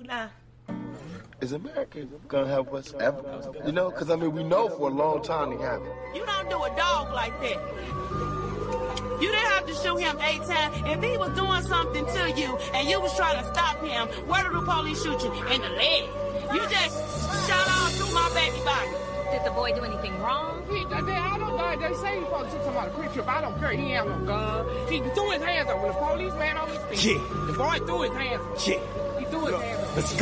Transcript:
Nah. Is America gonna help us ever? You know, because I mean, we know for a long time they haven't. You don't do a dog like that. You didn't have to shoot him 8 times. If he was doing something to you and you was trying to stop him, where did the police shoot you? In the leg. You just shot all through my baby body. Did the boy do anything wrong? They say he's supposed to took somebody a quick trip. I don't care. He ain't have no gun. He threw his hands up when the police ran over his feet. Yeah. The boy threw his hands up. Yeah. He threw his hands up.